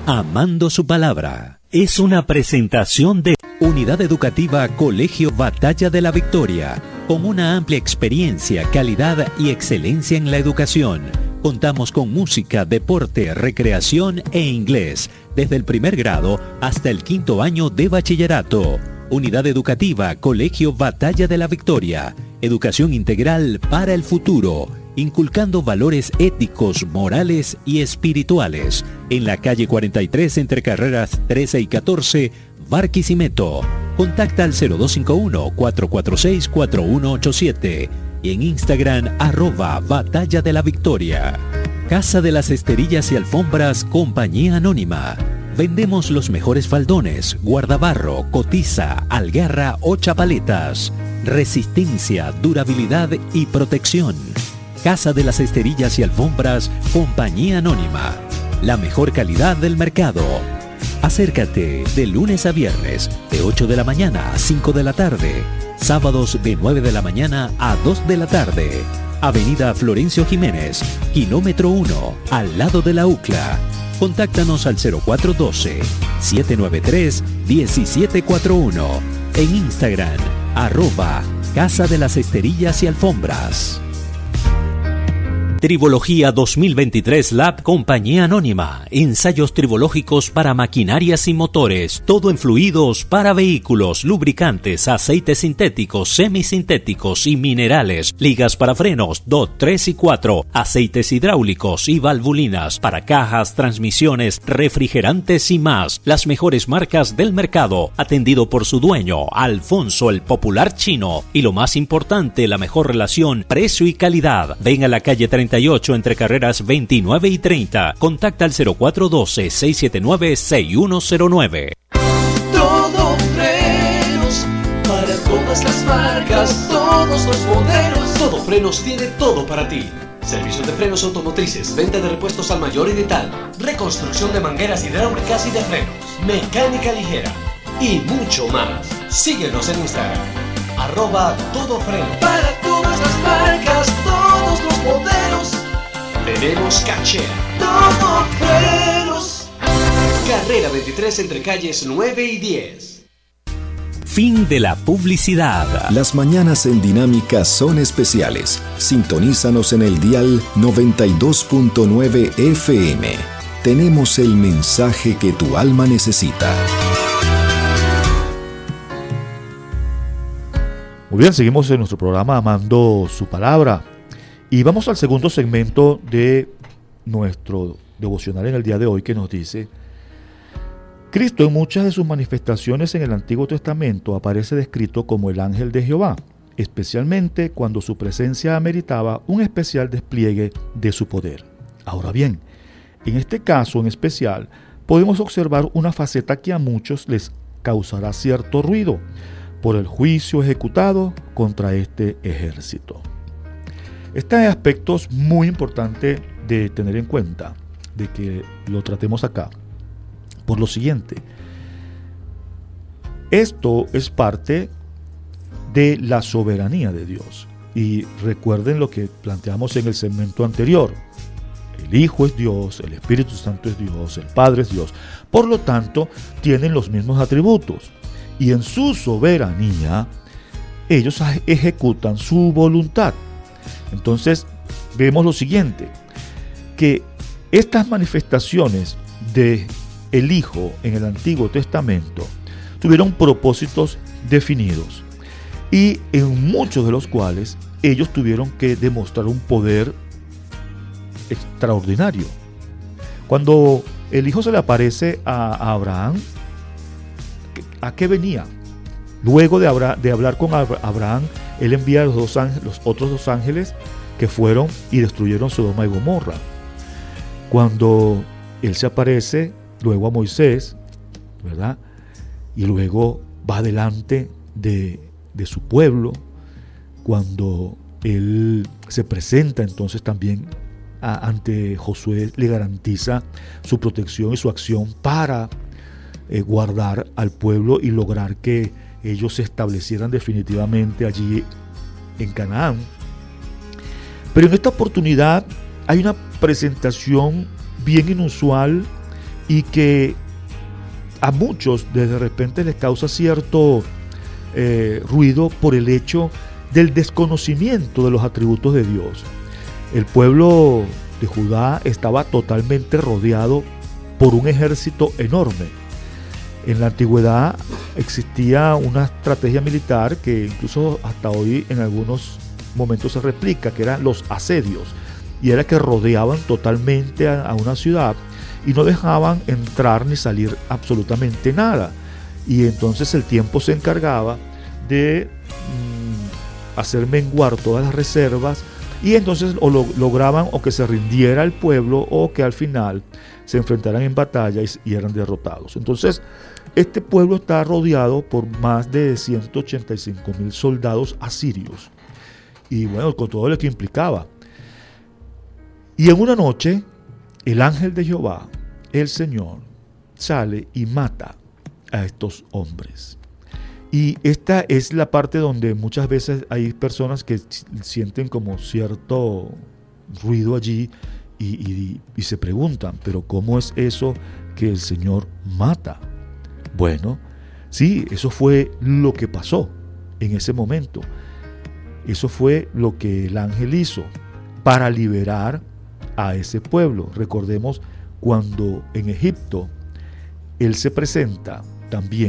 Amando su palabra. Es una presentación de Unidad Educativa Colegio Batalla de la Victoria, con una amplia experiencia, calidad y excelencia en la educación. Contamos con música, deporte, recreación e inglés, desde el primer grado hasta el 5º año de bachillerato. Unidad Educativa Colegio Batalla de la Victoria. Educación integral para el futuro, inculcando valores éticos, morales y espirituales. En la calle 43 entre carreras 13 y 14, Barquisimeto. Contacta al 0251-446-4187 y en Instagram @Batalla de la Victoria. Casa de las Esterillas y Alfombras, Compañía Anónima. Vendemos los mejores faldones, guardabarro, cotiza, algarra o chapaletas. Resistencia, durabilidad y protección. Casa de las Esterillas y Alfombras, Compañía Anónima. La mejor calidad del mercado. Acércate de lunes a viernes, de 8 de la mañana a 5 de la tarde. Sábados de 9 de la mañana a 2 de la tarde. Avenida Florencio Jiménez, kilómetro 1, al lado de la UCLA. Contáctanos al 0412-793-1741. En Instagram, @Casa de las Esterillas y Alfombras. Tribología 2023 Lab Compañía Anónima. Ensayos tribológicos para maquinarias y motores. Todo en fluidos para vehículos, lubricantes, aceites sintéticos, semisintéticos y minerales. Ligas para frenos, DOT 3 y 4. Aceites hidráulicos y valvulinas para cajas, transmisiones, refrigerantes y más. Las mejores marcas del mercado. Atendido por su dueño, Alfonso el Popular Chino. Y lo más importante, la mejor relación precio y calidad. Ven a la calle 38 entre carreras 29 y 30. Contacta al 0412-679-6109. Todo frenos para todas las marcas, todos los modelos. Todo Frenos tiene todo para ti. Servicios de frenos automotrices, venta de repuestos al mayor y de tal, reconstrucción de mangueras hidráulicas y de frenos, mecánica ligera y mucho más. Síguenos en Instagram, @todofrenos. Para todas las marcas, todos los modelos. Tenemos cachera. Todo Frenos. Carrera 23 entre calles 9 y 10. Fin de la publicidad. Las mañanas en Dinámica son especiales. Sintonízanos en el dial 92.9 FM. Tenemos el mensaje que tu alma necesita. Muy bien, seguimos en nuestro programa Amando su Palabra. Y vamos al segundo segmento de nuestro devocional en el día de hoy, que nos dice: Cristo en muchas de sus manifestaciones en el Antiguo Testamento aparece descrito como el ángel de Jehová, especialmente cuando su presencia ameritaba un especial despliegue de su poder. Ahora bien, en este caso en especial, podemos observar una faceta que a muchos les causará cierto ruido por el juicio ejecutado contra este ejército. Este aspecto es muy importante de tener en cuenta, de que lo tratemos acá, por lo siguiente: esto es parte de la soberanía de Dios. Y recuerden lo que planteamos en el segmento anterior: el Hijo es Dios, el Espíritu Santo es Dios, el Padre es Dios. Por lo tanto, tienen los mismos atributos. Y en su soberanía, ellos ejecutan su voluntad. Entonces, vemos lo siguiente, que estas manifestaciones de el Hijo en el Antiguo Testamento tuvieron propósitos definidos, y en muchos de los cuales ellos tuvieron que demostrar un poder extraordinario. Cuando el Hijo se le aparece a Abraham, ¿a qué venía? Luego de hablar con Abraham, él envía a los otros dos ángeles que fueron y destruyeron Sodoma y Gomorra. Cuando él se aparece luego a Moisés, ¿verdad? Y luego va delante de su pueblo, cuando él se presenta entonces también ante Josué, le garantiza su protección y su acción para guardar al pueblo y lograr que ellos se establecieran definitivamente allí en Canaán. Pero en esta oportunidad hay una presentación bien inusual y que a muchos de repente les causa cierto ruido por el hecho del desconocimiento de los atributos de Dios. El pueblo de Judá estaba totalmente rodeado por un ejército enorme. En la antigüedad existía una estrategia militar que incluso hasta hoy en algunos momentos se replica, que eran los asedios, y era que rodeaban totalmente a una ciudad y no dejaban entrar ni salir absolutamente nada. Y entonces el tiempo se encargaba de hacer menguar todas las reservas, y entonces lograban o que se rindiera el pueblo o que al final se enfrentaran en batalla y eran derrotados. Entonces este pueblo está rodeado por más de 185,000 soldados asirios, y bueno, con todo lo que implicaba. Y en una noche el ángel de Jehová, el Señor, sale y mata a estos hombres. Y esta es la parte donde muchas veces hay personas que sienten como cierto ruido allí y se preguntan, pero ¿cómo es eso que el Señor mata? Bueno, sí, eso fue lo que pasó en ese momento. Eso fue lo que el ángel hizo para liberar a ese pueblo. Recordemos cuando en Egipto él se presenta también